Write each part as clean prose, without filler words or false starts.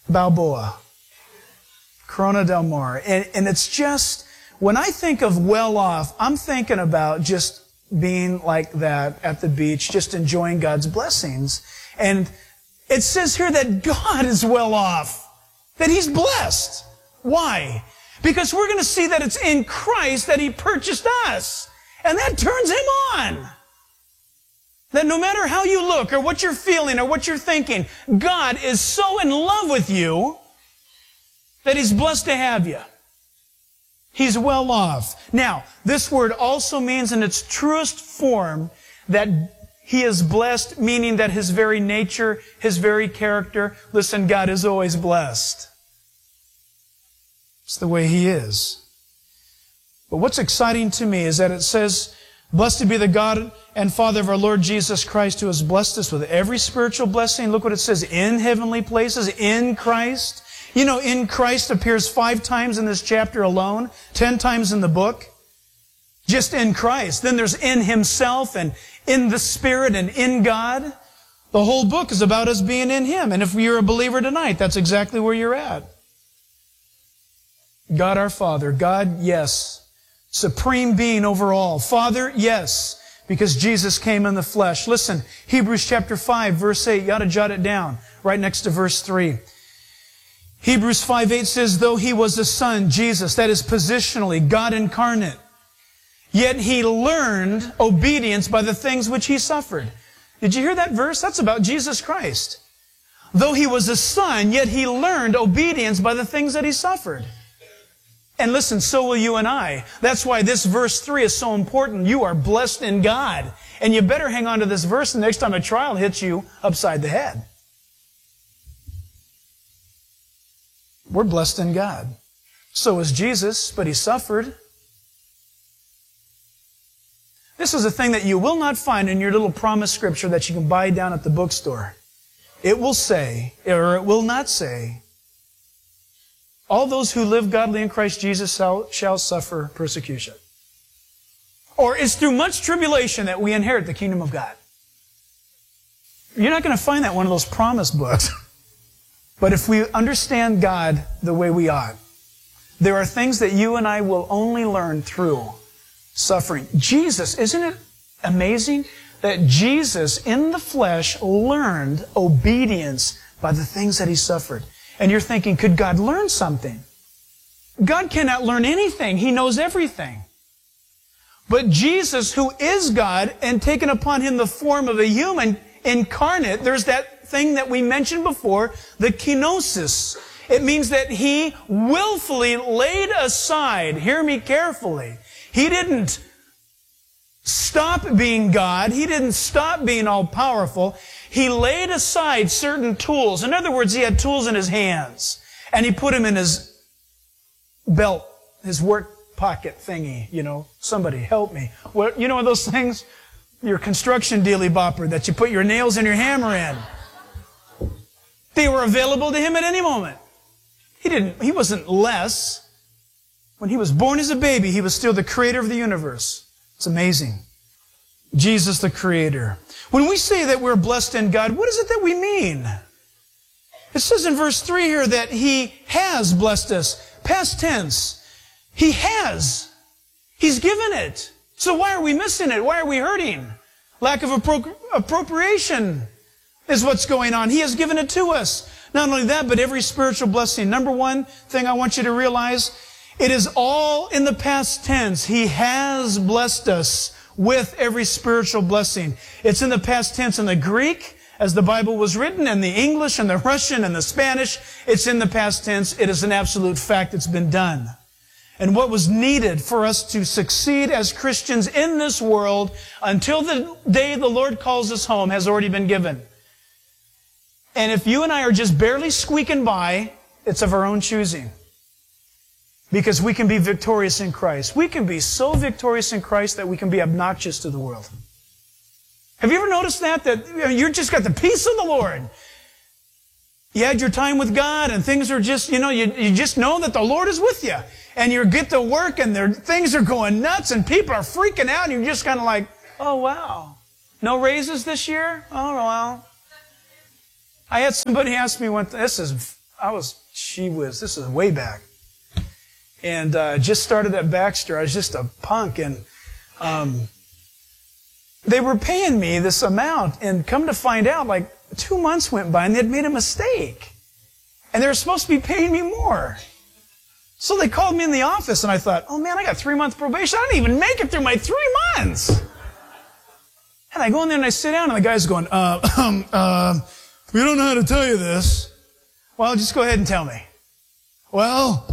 Balboa. Corona del Mar. And it's just, when I think of well off, I'm thinking about just being like that at the beach, just enjoying God's blessings. And it says here that God is well off, that He's blessed. Why? Because we're going to see that it's in Christ that He purchased us. And that turns Him on. That no matter how you look or what you're feeling or what you're thinking, God is so in love with you that He's blessed to have you. He's well off. Now, this word also means in its truest form that He is blessed, meaning that His very nature, His very character, listen, God is always blessed. It's the way He is. But what's exciting to me is that it says, blessed be the God and Father of our Lord Jesus Christ, who has blessed us with every spiritual blessing. Look what it says, in heavenly places, in Christ. You know, in Christ appears 5 times in this chapter alone, 10 times in the book. Just in Christ. Then there's in Himself and in the Spirit and in God. The whole book is about us being in Him. And if you're a believer tonight, that's exactly where you're at. God our Father. God, yes. Supreme being over all. Father, yes. Because Jesus came in the flesh. Listen, Hebrews chapter 5, verse 8. You ought to jot it down. Right next to verse 3. Hebrews 5:8 says, though He was the Son, Jesus, that is positionally God incarnate, yet He learned obedience by the things which He suffered. Did you hear that verse? That's about Jesus Christ. Though He was the Son, yet He learned obedience by the things that He suffered. And listen, so will you and I. That's why this verse 3 is so important. You are blessed in God. And you better hang on to this verse the next time a trial hits you upside the head. We're blessed in God. So is Jesus, but He suffered. This is a thing that you will not find in your little promise scripture that you can buy down at the bookstore. It will say, or it will not say, all those who live godly in Christ Jesus shall suffer persecution. Or it's through much tribulation that we inherit the kingdom of God. You're not going to find that in one of those promise books. But if we understand God the way we ought, there are things that you and I will only learn through suffering. Jesus, isn't it amazing that Jesus in the flesh learned obedience by the things that He suffered? And you're thinking, could God learn something? God cannot learn anything. He knows everything. But Jesus, who is God and taken upon Him the form of a human incarnate, there's that thing that we mentioned before, the kenosis. It means that He willfully laid aside, hear me carefully, He didn't stop being God. He didn't stop being all-powerful. He laid aside certain tools. In other words, He had tools in His hands. And He put them in His belt, His work pocket thingy. You know, somebody help me. What, you know those things? Your construction dealy bopper that you put your nails and your hammer in. They were available to Him at any moment. He wasn't less. When He was born as a baby, He was still the creator of the universe. It's amazing. Jesus the Creator. When we say that we're blessed in God, what is it that we mean? It says in verse 3 here that He has blessed us. Past tense. He has. He's given it. So why are we missing it? Why are we hurting? Lack of appropriation is what's going on. He has given it to us. Not only that, but every spiritual blessing. Number one thing I want you to realize, it is all in the past tense. He has blessed us with every spiritual blessing. It's in the past tense in the Greek, as the Bible was written, and the English, and the Russian, and the Spanish. It's in the past tense. It is an absolute fact. It's been done. And what was needed for us to succeed as Christians in this world until the day the Lord calls us home has already been given. And if you and I are just barely squeaking by, it's of our own choosing. Because we can be victorious in Christ. We can be so victorious in Christ that we can be obnoxious to the world. Have you ever noticed that? That you just got the peace of the Lord. You had your time with God and things are just, you just know that the Lord is with you. And you get to work and things are going nuts and people are freaking out and you're just kind of like, oh wow. No raises this year? Oh well. I had somebody ask me this is way back. And just started at Baxter. I was just a punk. And they were paying me this amount. And come to find out, like 2 months went by and they'd made a mistake. And they were supposed to be paying me more. So they called me in the office and I thought, oh man, I got 3-month probation. I didn't even make it through my 3 months. And I go in there and I sit down and the guy's going, we don't know how to tell you this. Well, just go ahead and tell me. Well,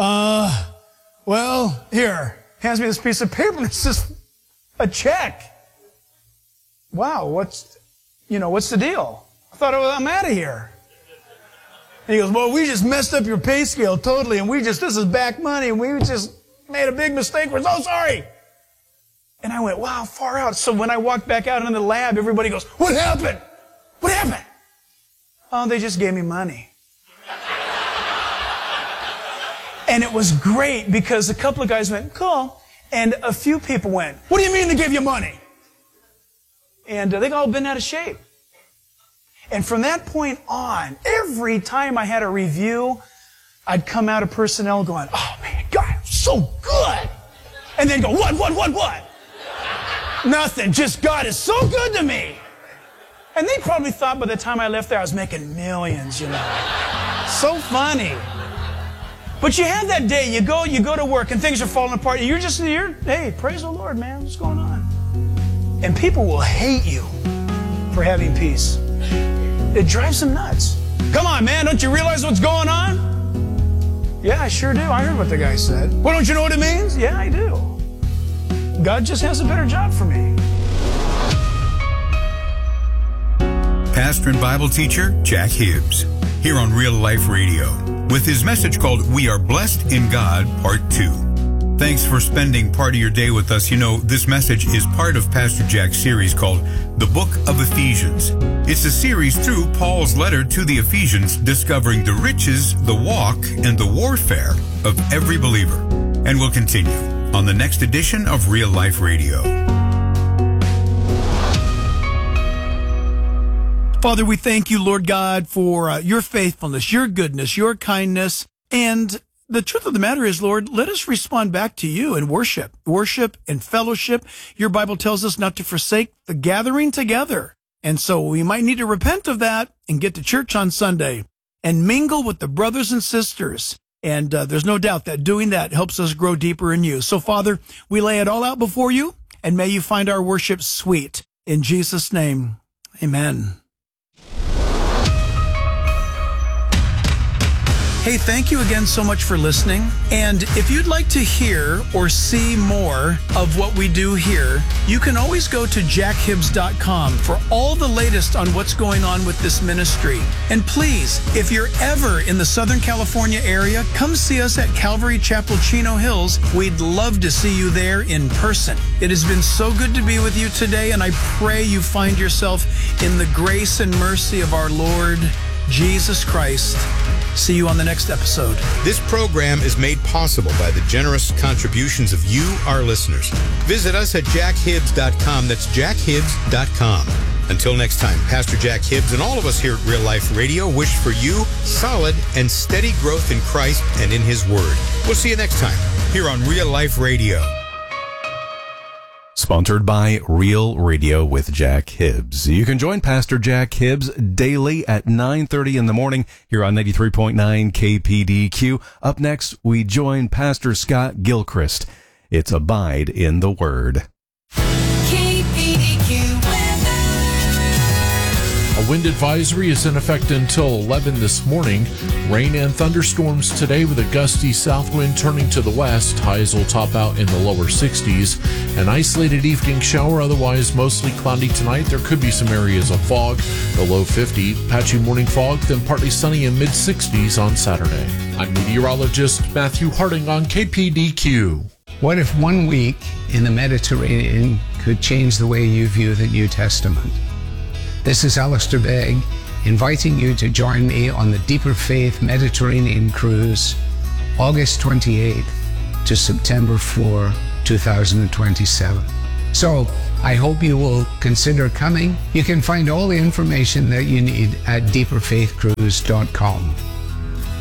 here. Hands me this piece of paper and it's just a check. Wow, what's the deal? I thought I'm out of here. And he goes, well, we just messed up your pay scale totally and this is back money and we just made a big mistake. We're so sorry. And I went, wow, far out. So when I walked back out into the lab, everybody goes, what happened? What happened? Oh, they just gave me money. And it was great because a couple of guys went, cool. And a few people went, what do you mean they gave you money? And they all been out of shape. And from that point on, every time I had a review, I'd come out of personnel going, oh man, God, so good. And then go, what? Nothing, just God is so good to me. And they probably thought by the time I left there I was making millions, So funny. But you have that day, you go to work and things are falling apart. And hey, praise the Lord, man, what's going on? And people will hate you for having peace. It drives them nuts. Come on, man, don't you realize what's going on? Yeah, I sure do. I heard what the guy said. Well, don't you know what it means? Yeah, I do. God just has a better job for me. Pastor and Bible teacher Jack Hibbs, here on Real Life Radio, with his message called We Are Blessed in God, Part 2. Thanks for spending part of your day with us. This message is part of Pastor Jack's series called The Book of Ephesians. It's a series through Paul's letter to the Ephesians, discovering the riches, the walk, and the warfare of every believer. And we'll continue on the next edition of Real Life Radio. Father, we thank you, Lord God, for your faithfulness, your goodness, your kindness, and the truth of the matter is, Lord, let us respond back to you in worship and fellowship. Your Bible tells us not to forsake the gathering together. And so we might need to repent of that and get to church on Sunday and mingle with the brothers and sisters. And there's no doubt that doing that helps us grow deeper in you. So, Father, we lay it all out before you, and may you find our worship sweet. In Jesus' name, amen. Hey, thank you again so much for listening. And if you'd like to hear or see more of what we do here, you can always go to jackhibbs.com for all the latest on what's going on with this ministry. And please, if you're ever in the Southern California area, come see us at Calvary Chapel, Chino Hills. We'd love to see you there in person. It has been so good to be with you today, and I pray you find yourself in the grace and mercy of our Lord Jesus Christ. See you on the next episode. This program is made possible by the generous contributions of you, our listeners. Visit us at jackhibbs.com. That's jackhibbs.com. Until next time, Pastor Jack Hibbs and all of us here at Real Life Radio wish for you solid and steady growth in Christ and in His Word. We'll see you next time here on Real Life Radio. Sponsored by Real Radio with Jack Hibbs. You can join Pastor Jack Hibbs daily at 9:30 in the morning here on 93.9 KPDQ. Up next, we join Pastor Scott Gilchrist. It's Abide in the Word. A wind advisory is in effect until 11 this morning. Rain and thunderstorms today with a gusty south wind turning to the west. Highs will top out in the lower 60s. An isolated evening shower, otherwise mostly cloudy tonight. There could be some areas of fog. The low 50. Patchy morning fog, then partly sunny in mid-60s on Saturday. I'm meteorologist Matthew Harding on KPDQ. What if 1 week in the Mediterranean could change the way you view the New Testament? This is Alistair Begg, inviting you to join me on the Deeper Faith Mediterranean Cruise, August 28th to September 4, 2027. So, I hope you will consider coming. You can find all the information that you need at deeperfaithcruise.com.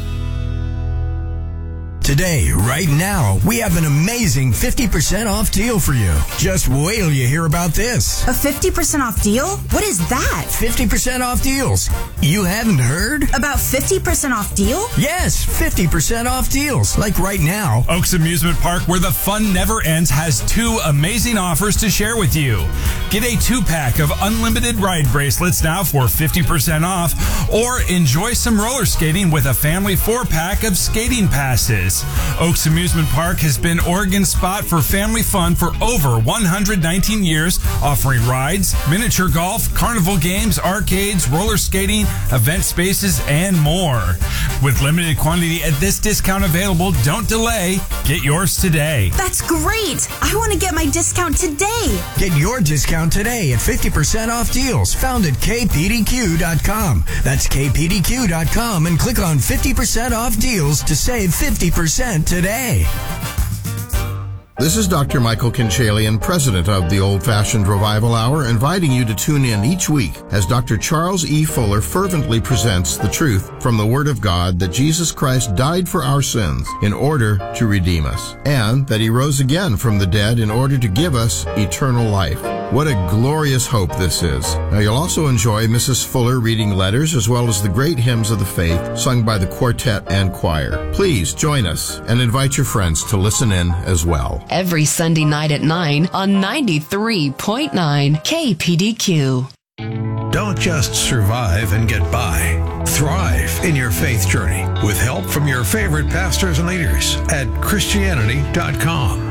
Today, right now, we have an amazing 50% off deal for you. Just wait till you hear about this. A 50% off deal? What is that? 50% off deals. You haven't heard? About 50% off deal? Yes, 50% off deals. Like right now. Oaks Amusement Park, where the fun never ends, has 2 amazing offers to share with you. Get a 2-pack of unlimited ride bracelets now for 50% off, or enjoy some roller skating with a family 4-pack of skating passes. Oaks Amusement Park has been Oregon's spot for family fun for over 119 years, offering rides, miniature golf, carnival games, arcades, roller skating, event spaces, and more. With limited quantity at this discount available, don't delay. Get yours today. That's great. I want to get my discount today. Get your discount today at 50% off deals found at kpdq.com. That's kpdq.com, and click on 50% off deals to save 50% today. This is Dr. Michael Kinchalian, president of the Old Fashioned Revival Hour, inviting you to tune in each week as Dr. Charles E. Fuller fervently presents the truth from the Word of God that Jesus Christ died for our sins in order to redeem us, and that He rose again from the dead in order to give us eternal life. What a glorious hope this is. Now, you'll also enjoy Mrs. Fuller reading letters as well as the great hymns of the faith sung by the quartet and choir. Please join us and invite your friends to listen in as well. Every Sunday night at 9 on 93.9 KPDQ. Don't just survive and get by. Thrive in your faith journey with help from your favorite pastors and leaders at Christianity.com.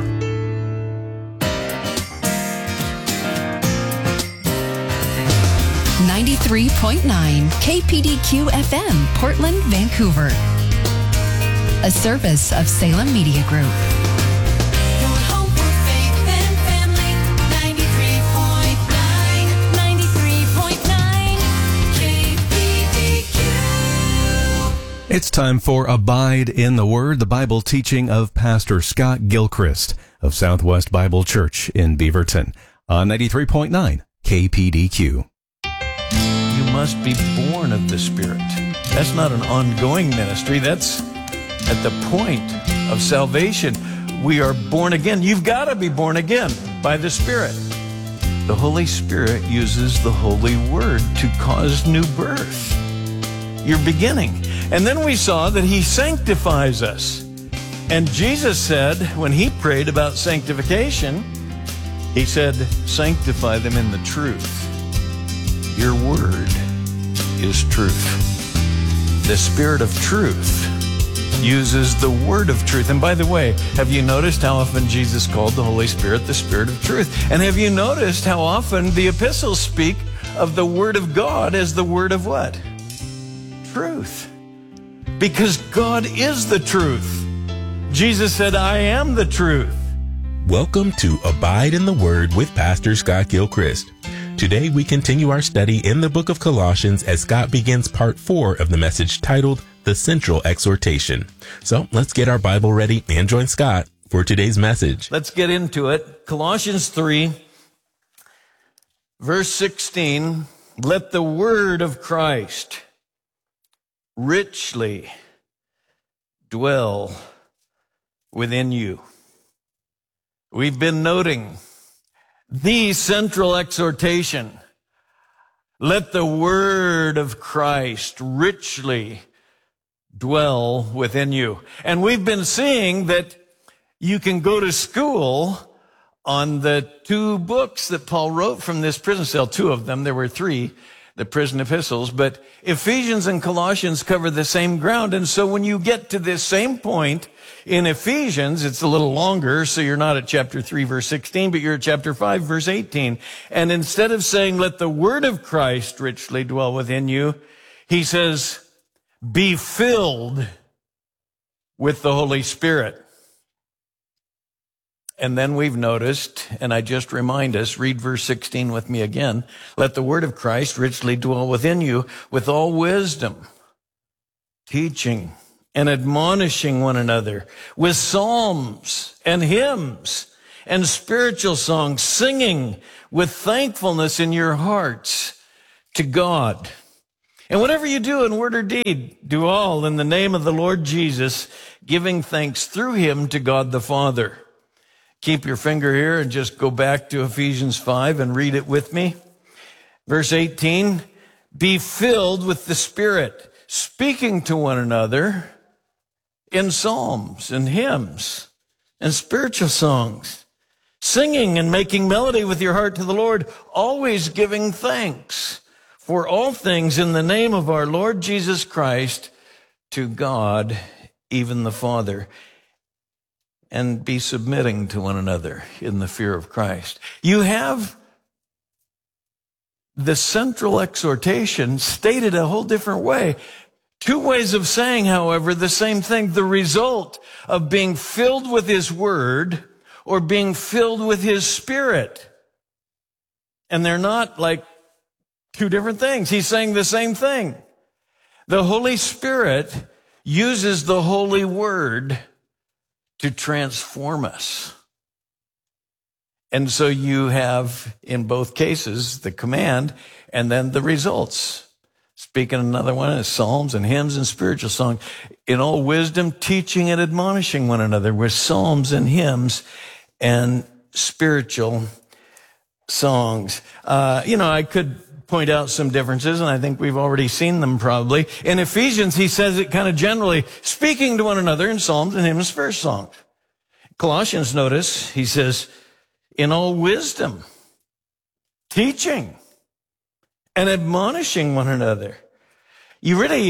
93.9 KPDQ FM, Portland, Vancouver. A service of Salem Media Group. It's time for Abide in the Word, the Bible teaching of Pastor Scott Gilchrist of Southwest Bible Church in Beaverton on 93.9 KPDQ. You must be born of the Spirit. That's not an ongoing ministry. That's at the point of salvation. We are born again. You've got to be born again by the Spirit. The Holy Spirit uses the Holy Word to cause new birth. Your beginning. And then we saw that He sanctifies us. And Jesus said, when He prayed about sanctification, He said, sanctify them in the truth. Your word is truth. The Spirit of truth uses the word of truth. And by the way, have you noticed how often Jesus called the Holy Spirit the Spirit of truth? And have you noticed how often the epistles speak of the Word of God as the word of what? Truth. Because God is the truth. Jesus said, I am the truth. Welcome to Abide in the Word with Pastor Scott Gilchrist. Today we continue our study in the book of Colossians as Scott begins part 4 of the message titled The Central Exhortation. So let's get our Bible ready and join Scott for today's message. Let's get into it. Colossians 3, verse 16, let the word of Christ richly dwell within you. We've been noting the central exhortation. Let the word of Christ richly dwell within you. And we've been seeing that you can go to school on the 2 books that Paul wrote from this prison cell. 2 of them. There were 3. The prison epistles, but Ephesians and Colossians cover the same ground. And so when you get to this same point in Ephesians, it's a little longer, so you're not at chapter 3, verse 16, but you're at chapter 5, verse 18. And instead of saying, let the word of Christ richly dwell within you, he says, be filled with the Holy Spirit. And then we've noticed, and I just remind us, read verse 16 with me again. Let the word of Christ richly dwell within you with all wisdom, teaching and admonishing one another with psalms and hymns and spiritual songs, singing with thankfulness in your hearts to God. And whatever you do in word or deed, do all in the name of the Lord Jesus, giving thanks through him to God the Father. Keep your finger here and just go back to Ephesians 5 and read it with me. Verse 18, be filled with the Spirit, speaking to one another in psalms and hymns and spiritual songs, singing and making melody with your heart to the Lord, always giving thanks for all things in the name of our Lord Jesus Christ to God, even the Father, and be submitting to one another in the fear of Christ. You have the central exhortation stated a whole different way. Two ways of saying, however, the same thing. The result of being filled with his word or being filled with his Spirit. And they're not like two different things. He's saying the same thing. The Holy Spirit uses the Holy Word to transform us. And so you have, in both cases, the command and then the results. Speaking another one is psalms and hymns and spiritual songs. In all wisdom, teaching and admonishing one another with psalms and hymns and spiritual songs. I could point out some differences, and I think we've already seen them probably. In Ephesians, he says it kind of generally, speaking to one another in psalms and hymns and spiritual songs. Colossians, notice, he says, in all wisdom, teaching and admonishing one another. You really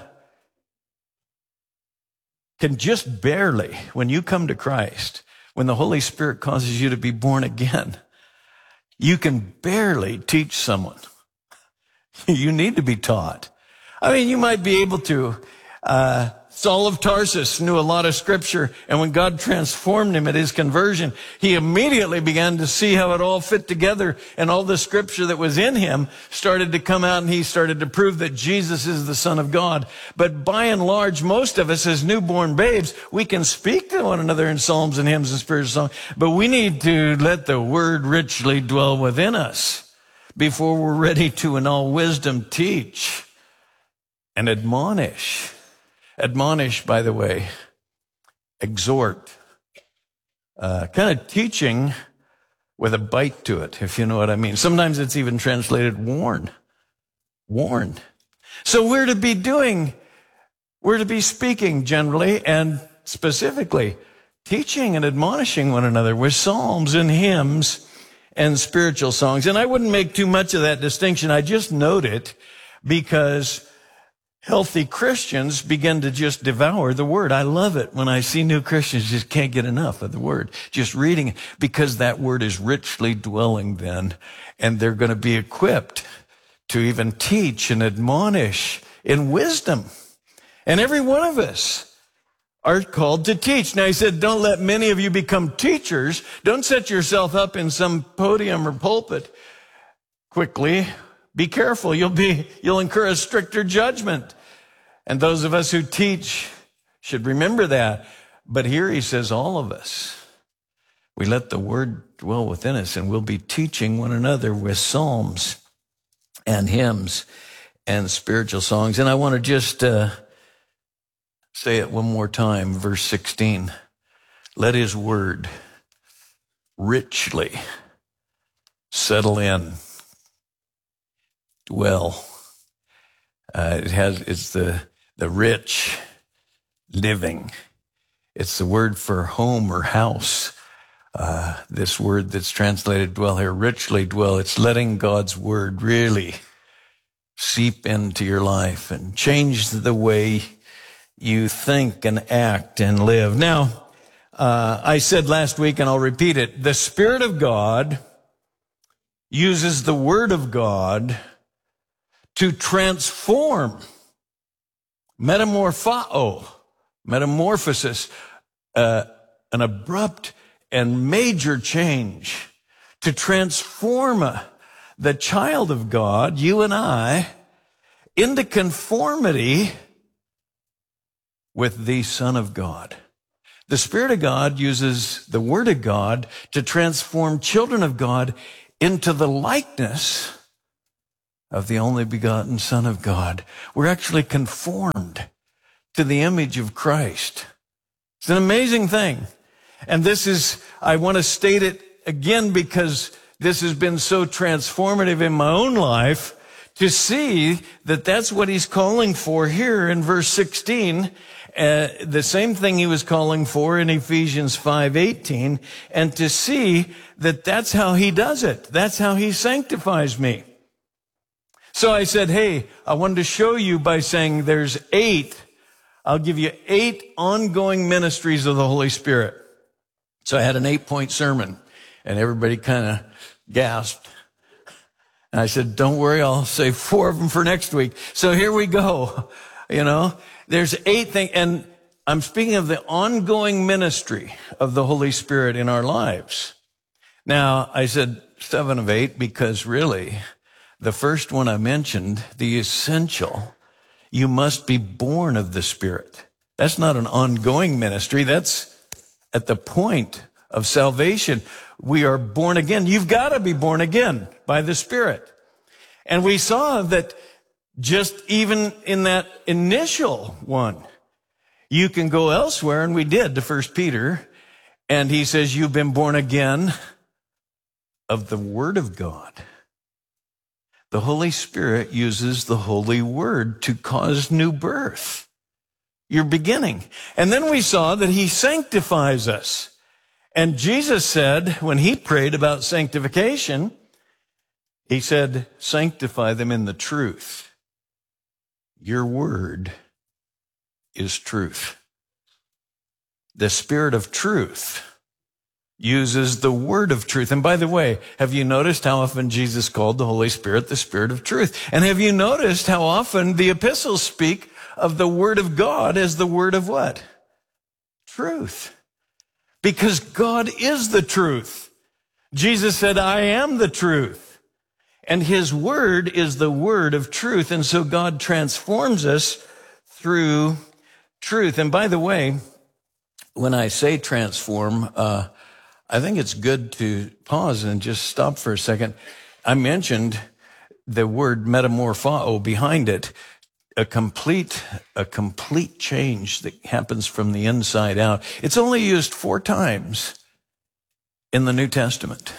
can just barely, when you come to Christ, when the Holy Spirit causes you to be born again, you can barely teach someone. You need to be taught. I mean, you might be able to. Saul of Tarsus knew a lot of scripture, and when God transformed him at his conversion, he immediately began to see how it all fit together, and all the scripture that was in him started to come out, and he started to prove that Jesus is the Son of God. But by and large, most of us as newborn babes, we can speak to one another in psalms and hymns and spiritual songs, but we need to let the word richly dwell within us before we're ready to, in all wisdom, teach and admonish. Admonish, by the way, exhort, kind of teaching with a bite to it, if you know what I mean. Sometimes it's even translated warn. So we're to be speaking generally and specifically, teaching and admonishing one another with psalms and hymns and spiritual songs. And I wouldn't make too much of that distinction. I just note it because healthy Christians begin to just devour the word. I love it when I see new Christians just can't get enough of the word, just reading it, because that word is richly dwelling then, and they're going to be equipped to even teach and admonish in wisdom. And every one of us are called to teach. Now he said, don't let many of you become teachers. Don't set yourself up in some podium or pulpit quickly. Be careful. You'll incur a stricter judgment. And those of us who teach should remember that. But here he says all of us, we let the word dwell within us, and we'll be teaching one another with psalms and hymns and spiritual songs. And I want to just say it one more time, verse 16. Let his word richly settle in. Dwell. It's the rich living. It's the word for home or house. This word that's translated dwell here, richly dwell. It's letting God's word really seep into your life and change the way you think and act and live. Now, I said last week, and I'll repeat it, the Spirit of God uses the Word of God to transform, metamorphosis, an abrupt and major change, to transform the child of God, you and I, into conformity with the Son of God. The Spirit of God uses the Word of God to transform children of God into the likeness of the only begotten Son of God. We're actually conformed to the image of Christ. It's an amazing thing. And I want to state it again because this has been so transformative in my own life to see that that's what he's calling for here in verse 16. The same thing he was calling for in Ephesians 5:18, and to see that that's how he does it. That's how he sanctifies me. So I said, hey, I wanted to show you by saying there's 8. I'll give you 8 ongoing ministries of the Holy Spirit. So I had an 8-point sermon, and everybody kind of gasped. And I said, don't worry, I'll save 4 of them for next week. So here we go. There's 8 things, and I'm speaking of the ongoing ministry of the Holy Spirit in our lives. Now, I said 7 of 8 because really, the first one I mentioned, the essential, you must be born of the Spirit. That's not an ongoing ministry. That's at the point of salvation. We are born again. You've got to be born again by the Spirit. And we saw that just even in that initial one, you can go elsewhere, and we did to 1 Peter, and he says, you've been born again of the Word of God. The Holy Spirit uses the Holy Word to cause new birth. You're beginning. And then we saw that he sanctifies us. And Jesus said, when he prayed about sanctification, he said, sanctify them in the truth. Your word is truth. The Spirit of truth uses the word of truth. And by the way, have you noticed how often Jesus called the Holy Spirit the Spirit of truth? And have you noticed how often the epistles speak of the word of God as the word of what? Truth. Because God is the truth. Jesus said, I am the truth. And his word is the word of truth. And so God transforms us through truth. And by the way, when I say transform, I think it's good to pause and just stop for a second. I mentioned the word metamorpho behind it, a complete change that happens from the inside out. It's only used 4 times in the New Testament.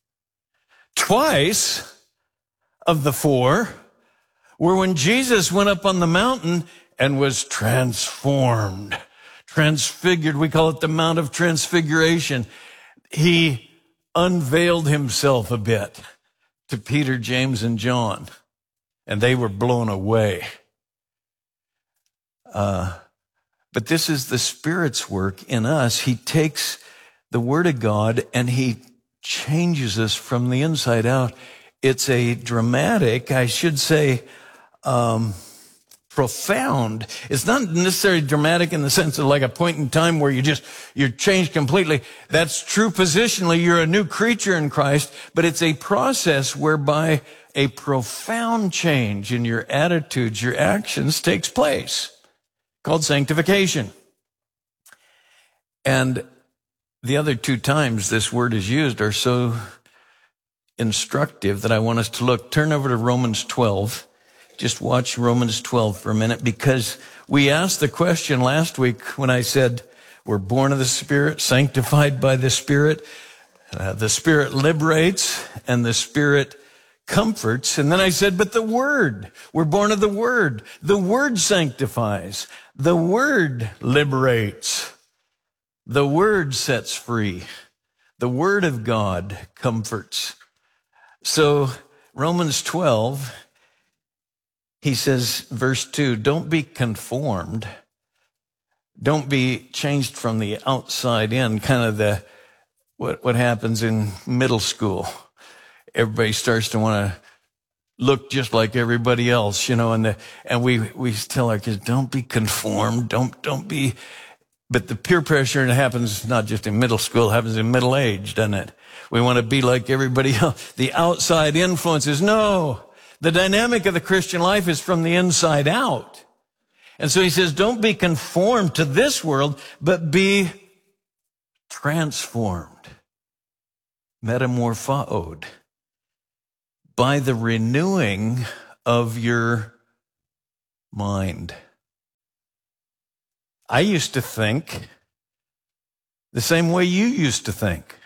Twice of the 4 were when Jesus went up on the mountain and was transformed, transfigured. We call it the Mount of Transfiguration. He unveiled himself a bit to Peter, James, and John, and they were blown away. But this is the Spirit's work in us. He takes the Word of God and he changes us from the inside out. It's a dramatic, I should say, profound. It's not necessarily dramatic in the sense of like a point in time where you're changed completely. That's true positionally. You're a new creature in Christ, but it's a process whereby a profound change in your attitudes, your actions takes place, called sanctification. And the other 2 times this word is used are so instructive that I want us to look. Turn over to Romans 12. Just watch Romans 12 for a minute, because we asked the question last week when I said we're born of the Spirit, sanctified by the Spirit. The Spirit liberates and the Spirit comforts. And then I said, but the Word, we're born of the Word. The Word sanctifies. The Word liberates. The Word sets free. The Word of God comforts. So Romans 12, he says, verse 2, don't be conformed. Don't be changed from the outside in, kind of what happens in middle school. Everybody starts to want to look just like everybody else, and we tell our kids, don't be conformed, don't be, but the peer pressure happens not just in middle school, it happens in middle age, doesn't it? We want to be like everybody else. The outside influences, no. The dynamic of the Christian life is from the inside out. And so he says, don't be conformed to this world, but be transformed, metamorphosed by the renewing of your mind. I used to think the same way you used to think.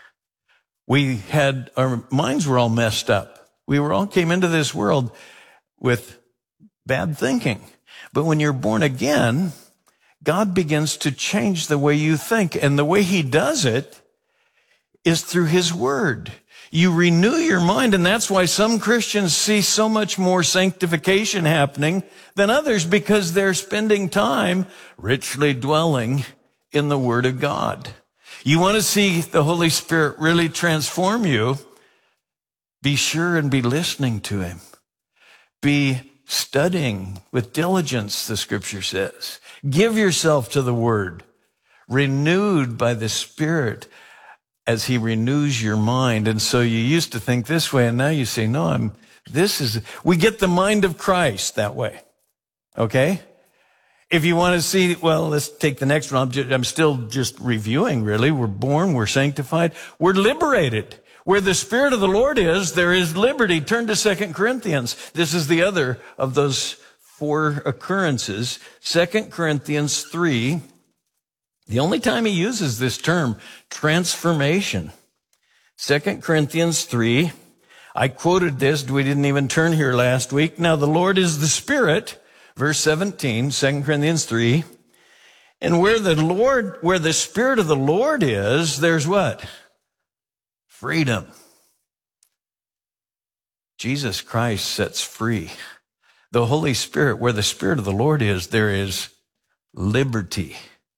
Our minds were all messed up. We all came into this world with bad thinking. But when you're born again, God begins to change the way you think. And the way he does it is through his word. You renew your mind, and that's why some Christians see so much more sanctification happening than others, because they're spending time richly dwelling in the Word of God. You want to see the Holy Spirit really transform you, be sure and be listening to him. Be studying with diligence, the Scripture says. Give yourself to the Word, renewed by the Spirit as he renews your mind. And so you used to think this way, and now you say, no, we get the mind of Christ that way. Okay? If you want to see, well, let's take the next one. I'm still just reviewing, really. We're born, we're sanctified, we're liberated. Where the Spirit of the Lord is, there is liberty. Turn to 2 Corinthians. This is the other of those 4 occurrences. 2 Corinthians 3. The only time he uses this term, transformation. 2 Corinthians 3. I quoted this. We didn't even turn here last week. Now the Lord is the Spirit. Verse 17, 2 Corinthians 3. And where the Spirit of the Lord is, there's what? Freedom. Jesus Christ sets free. The Holy Spirit, where the Spirit of the Lord is, there is liberty.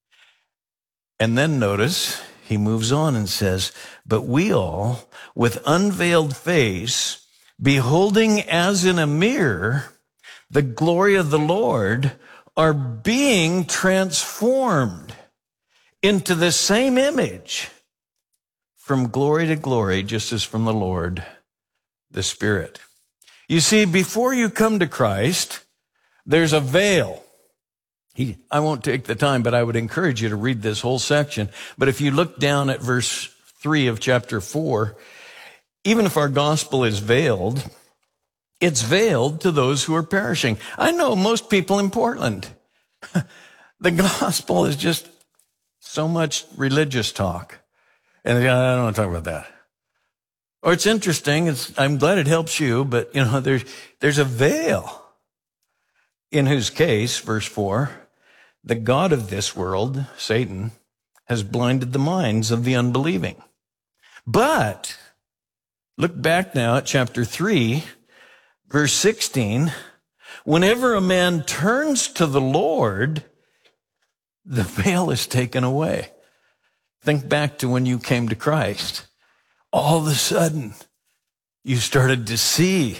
And then notice, he moves on and says, but we all, with unveiled face, beholding as in a mirror the glory of the Lord, are being transformed into the same image from glory to glory, just as from the Lord, the Spirit. You see, before you come to Christ, there's a veil. I won't take the time, but I would encourage you to read this whole section. But if you look down at verse 3 of chapter 4, even if our gospel is veiled, it's veiled to those who are perishing. I know most people in Portland. The gospel is just so much religious talk. And I don't want to talk about that. Or it's interesting. I'm glad it helps you, but there's a veil. In whose case, verse 4, the God of this world, Satan, has blinded the minds of the unbelieving. But look back now at chapter 3, verse 16. Whenever a man turns to the Lord, the veil is taken away. Think back to when you came to Christ. All of a sudden, you started to see.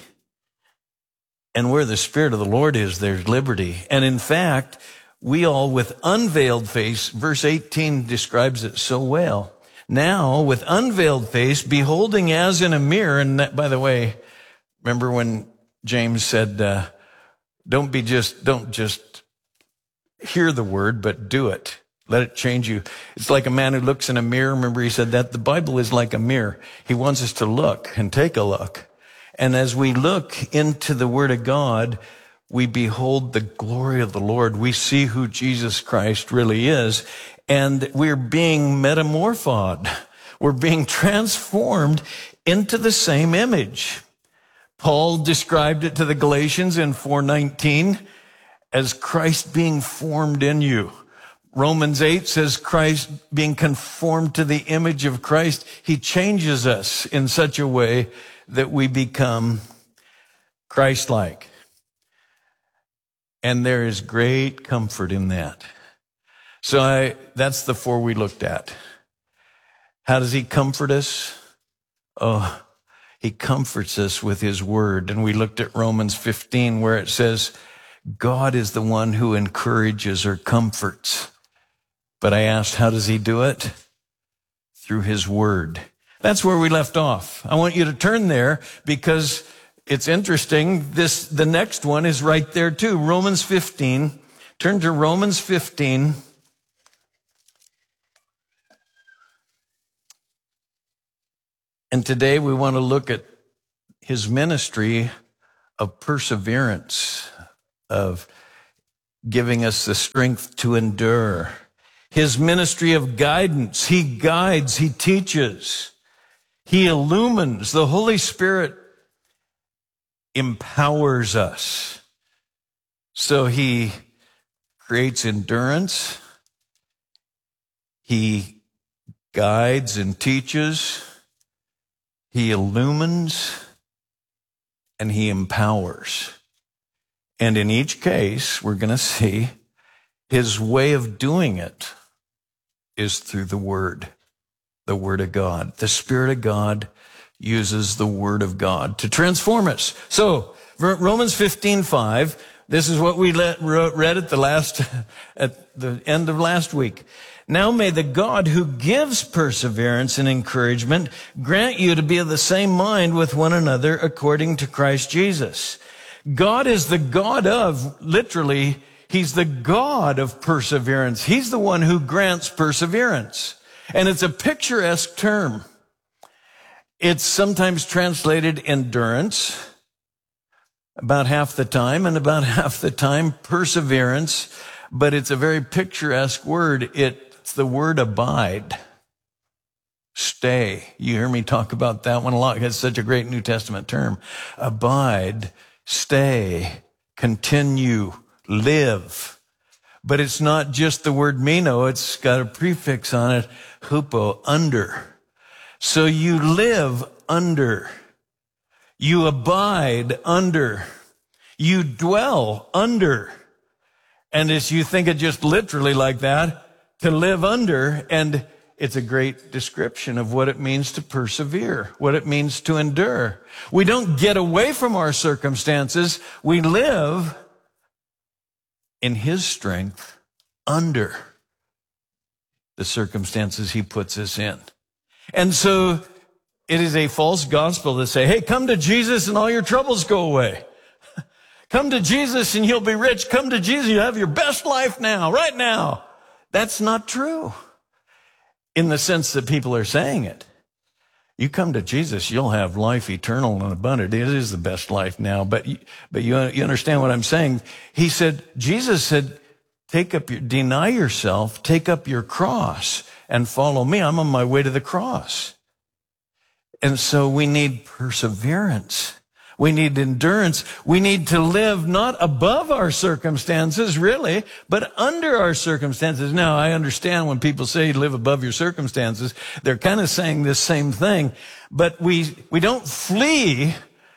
And where the Spirit of the Lord is, there's liberty. And in fact, we all with unveiled face, verse 18 describes it so well. Now, with unveiled face, beholding as in a mirror, and that, by the way, remember when James said, don't just hear the word, but do it. Let it change you. It's like a man who looks in a mirror. Remember he said that? The Bible is like a mirror. He wants us to look and take a look. And as we look into the Word of God, we behold the glory of the Lord. We see who Jesus Christ really is. And we're being metamorphosed. We're being transformed into the same image. Paul described it to the Galatians in 4:19 as Christ being formed in you. Romans 8 says Christ being conformed to the image of Christ. He changes us in such a way that we become Christ-like. And there is great comfort in that. So that's the 4 we looked at. How does he comfort us? Oh, he comforts us with his word. And we looked at Romans 15 where it says, God is the one who encourages or comforts. But I asked, how does he do it? Through his word. That's where we left off. I want you to turn there because it's interesting. The next one is right there too. Romans 15. Turn to Romans 15. And today we want to look at his ministry of perseverance, of giving us the strength to endure. His ministry of guidance. He guides, he teaches, he illumines. The Holy Spirit empowers us. So he creates endurance. He guides and teaches. He illumines and he empowers. And in each case, we're going to see his way of doing it is through the Word of God. The Spirit of God uses the Word of God to transform us. So, Romans 15:5, this is what we read at the end of last week. Now may the God who gives perseverance and encouragement grant you to be of the same mind with one another according to Christ Jesus. God is the God of, literally, he's the God of perseverance. He's the one who grants perseverance. And it's a picturesque term. It's sometimes translated endurance, about half the time, and about half the time perseverance. But it's a very picturesque word. It's the word abide. Stay. You hear me talk about that one a lot. It's such a great New Testament term. Abide, stay, continue, live. But it's not just the word meno. It's got a prefix on it, hupo, under. So you live under. You abide under. You dwell under. And as you think it just literally like that, to live under, and it's a great description of what it means to persevere, what it means to endure. We don't get away from our circumstances. We live in his strength under the circumstances he puts us in. And so it is a false gospel to say, hey, come to Jesus and all your troubles go away. Come to Jesus and you'll be rich. Come to Jesus, you'll have your best life now, right now. That's not true in the sense that people are saying it. You come to Jesus, you'll have life eternal and abundant. It is the best life now. But you understand what I'm saying? Jesus said, deny yourself, take up your cross and follow me. I'm on my way to the cross. And so we need perseverance. We need endurance. We need to live not above our circumstances, really, but under our circumstances. Now, I understand when people say live above your circumstances, they're kind of saying this same thing. But we don't flee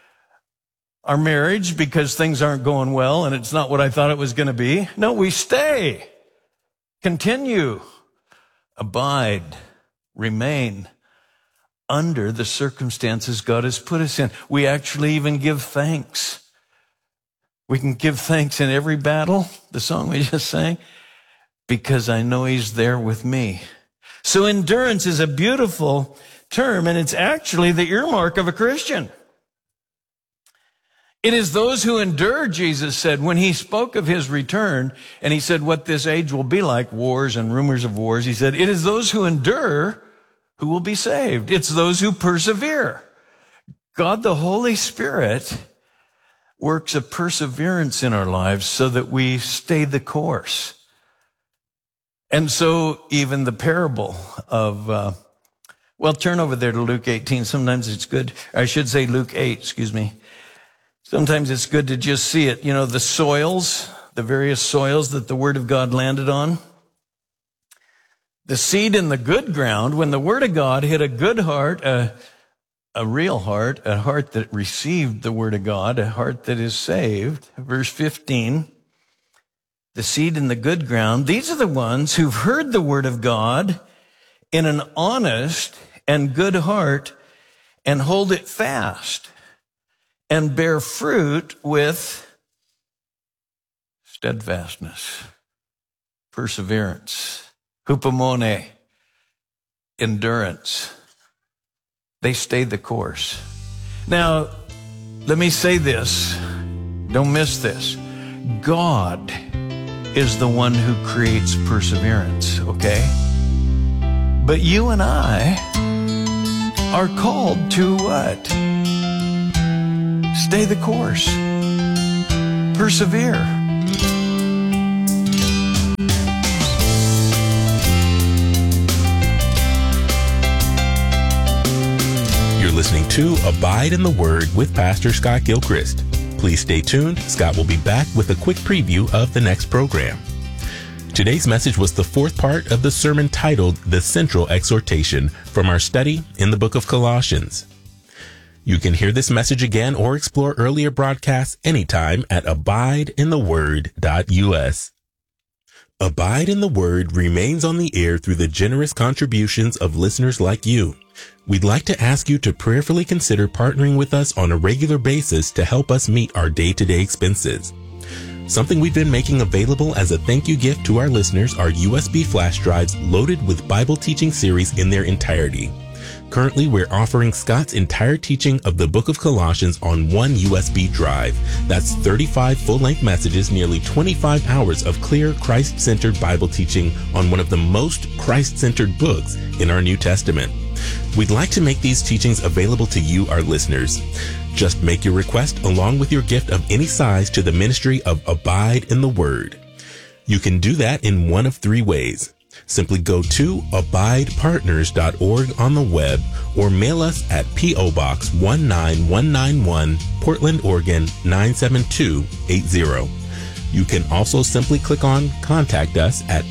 our marriage because things aren't going well and it's not what I thought it was going to be. No, we stay, continue, abide, remain under the circumstances God has put us in. We actually even give thanks. We can give thanks in every battle, the song we just sang, because I know he's there with me. So endurance is a beautiful term, and it's actually the earmark of a Christian. It is those who endure, Jesus said, when he spoke of his return, and he said what this age will be like, wars and rumors of wars. He said, it is those who endure who will be saved. It's those who persevere. God, the Holy Spirit, works a perseverance in our lives so that we stay the course. And so even the parable of, turn over there to Luke 18. Sometimes it's good. I should say Luke 8, excuse me. Sometimes it's good to just see it. You know, the soils, the various soils that the Word of God landed on. The seed in the good ground, when the Word of God hit a good heart, a real heart, a heart that received the Word of God, a heart that is saved. Verse 15, the seed in the good ground, these are the ones who've heard the Word of God in an honest and good heart and hold it fast and bear fruit with steadfastness, perseverance, hupomone, endurance. They stay the course. Now, let me say this. Don't miss this. God is the one who creates perseverance, okay? But you and I are called to what? Stay the course. persevere. You're listening to Abide in the Word with Pastor Scott Gilchrist. Please stay tuned. Scott will be back with a quick preview of the next program. Today's message was the fourth part of the sermon titled The Central Exhortation from our study in the book of Colossians. You can hear this message again or explore earlier broadcasts anytime at abideintheword.us. Abide in the Word remains on the air through the generous contributions of listeners like you. We'd like to ask you to prayerfully consider partnering with us on a regular basis to help us meet our day-to-day expenses. Something we've been making available as a thank you gift to our listeners are USB flash drives loaded with Bible teaching series in their entirety. Currently, we're offering Scott's entire teaching of the book of Colossians on one USB drive. That's 35 full-length messages, nearly 25 hours of clear, Christ-centered Bible teaching on one of the most Christ-centered books in our New Testament. We'd like to make these teachings available to you, our listeners. Just make your request along with your gift of any size to the ministry of Abide in the Word. You can do that in one of three ways. Simply go to abidepartners.org on the web or mail us at P.O. Box 19191, Portland, Oregon 97280. You can also simply click on Contact Us at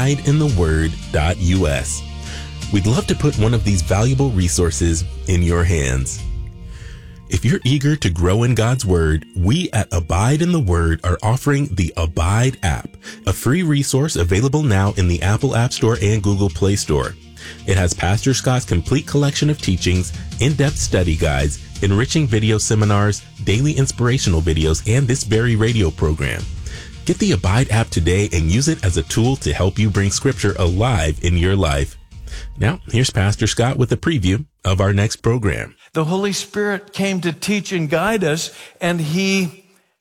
abideintheword.us. We'd love to put one of these valuable resources in your hands. If you're eager to grow in God's Word, we at Abide in the Word are offering the Abide app, a free resource available now in the Apple App Store and Google Play Store. It has Pastor Scott's complete collection of teachings, in-depth study guides, enriching video seminars, daily inspirational videos, and this very radio program. Get the Abide app today and use it as a tool to help you bring Scripture alive in your life. Now, here's Pastor Scott with a preview of our next program. The Holy Spirit came to teach and guide us, and He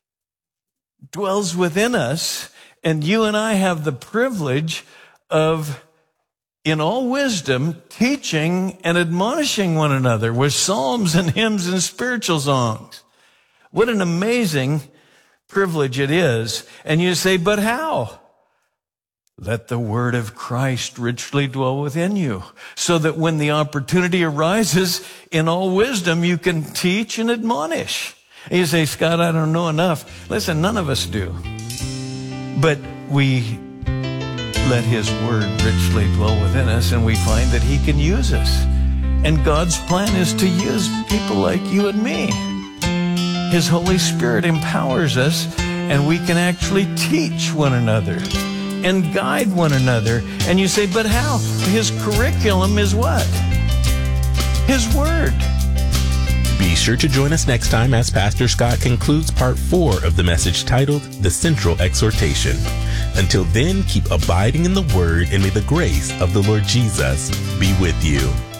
dwells within us, and you and I have the privilege of, in all wisdom, teaching and admonishing one another with psalms and hymns and spiritual songs. What an amazing privilege it is. And you say, but how? Let the word of Christ richly dwell within you, so that when the opportunity arises, in all wisdom, you can teach and admonish. And you say, Scott, I don't know enough. Listen, none of us do. But we let His word richly dwell within us, and we find that He can use us. And God's plan is to use people like you and me. His Holy Spirit empowers us, and we can actually teach one another and guide one another. And you say, but how? His curriculum is what? His Word. Be sure to join us next time as Pastor Scott concludes part 4 of the message titled The Central Exhortation. Until then, keep abiding in the Word, and may the grace of the Lord Jesus be with you.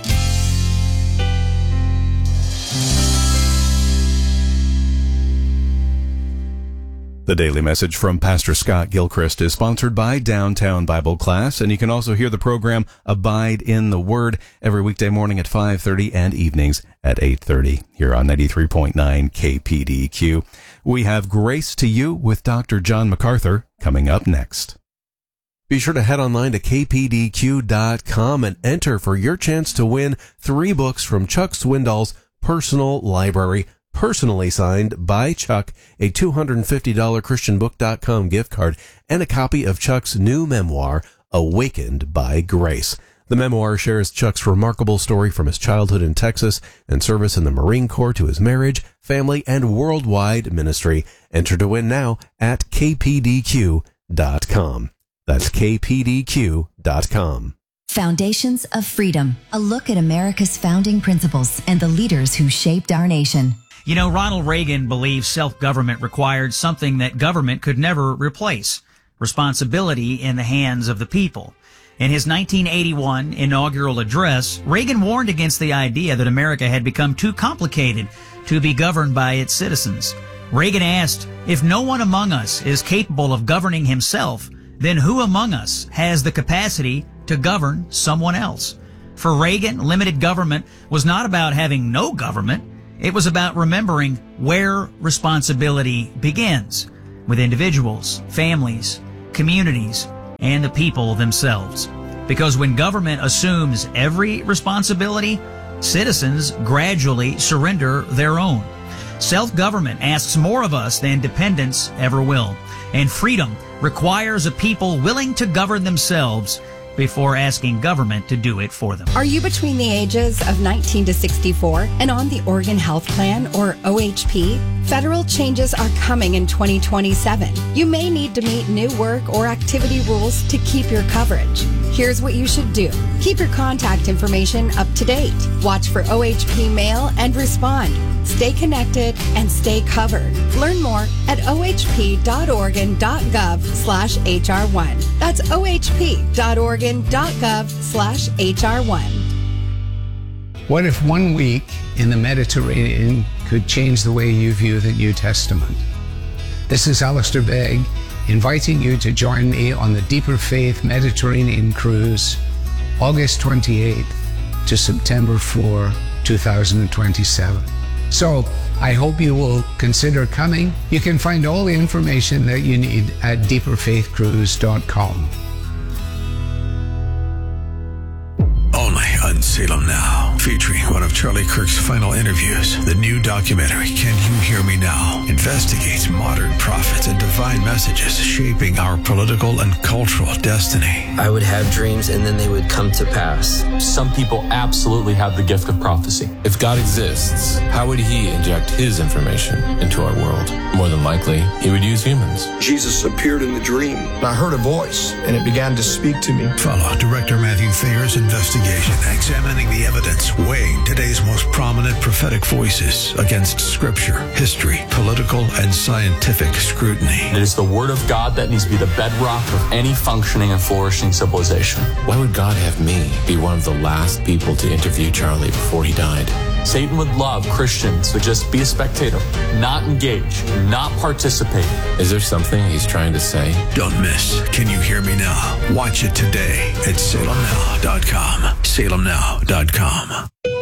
The daily message from Pastor Scott Gilchrist is sponsored by Downtown Bible Class, and you can also hear the program Abide in the Word every weekday morning at 5:30 and evenings at 8:30 here on 93.9 KPDQ. We have Grace to You with Dr. John MacArthur coming up next. Be sure to head online to kpdq.com and enter for your chance to win 3 books from Chuck Swindoll's personal library, personally signed by Chuck, a $250 ChristianBook.com gift card, and a copy of Chuck's new memoir, Awakened by Grace. The memoir shares Chuck's remarkable story from his childhood in Texas and service in the Marine Corps to his marriage, family, and worldwide ministry. Enter to win now at kpdq.com. That's kpdq.com. Foundations of Freedom, a look at America's founding principles and the leaders who shaped our nation. You know, Ronald Reagan believed self-government required something that government could never replace: responsibility in the hands of the people. In his 1981 inaugural address, Reagan warned against the idea that America had become too complicated to be governed by its citizens. Reagan asked, if no one among us is capable of governing himself, then who among us has the capacity to govern someone else? For Reagan, limited government was not about having no government. It was about remembering where responsibility begins. with individuals, families, communities, and the people themselves. Because when government assumes every responsibility, citizens gradually surrender their own. Self-government asks more of us than dependence ever will. And freedom requires a people willing to govern themselves before asking government to do it for them. Are you between the ages of 19 to 64 and on the Oregon Health Plan, or OHP? Federal changes are coming in 2027. You may need to meet new work or activity rules to keep your coverage. Here's what you should do. Keep your contact information up to date. Watch for OHP mail and respond. Stay connected and stay covered. Learn more at ohp.oregon.gov/HR1. That's ohp.oregon.gov/HR1. What if 1 week in the Mediterranean could change the way you view the New Testament? This is Alistair Begg, inviting you to join me on the Deeper Faith Mediterranean Cruise, August 28th to September 4, 2027. So, I hope you will consider coming. You can find all the information that you need at deeperfaithcruise.com. Only on Salem Now, featuring one of Charlie Kirk's final interviews. The new documentary, Can You Hear Me Now?, investigates modern prophets and divine messages shaping our political and cultural destiny. I would have dreams and then they would come to pass. Some people absolutely have the gift of prophecy. If God exists, how would he inject his information into our world? More than likely, he would use humans. Jesus appeared in the dream, and I heard a voice, and it began to speak to me. Follow Director Matthew Thayer's investigation, examining the evidence, weighing today's most prominent prophetic voices against scripture, history, political, and scientific scrutiny. It is the word of God that needs to be the bedrock of any functioning and flourishing civilization. Why would God have me be one of the last people to interview Charlie before he died? Satan would love Christians to just be a spectator, not engage, not participate. Is there something he's trying to say? Don't miss Can You Hear Me Now? Watch it today at salemnow.com. salemnow.com.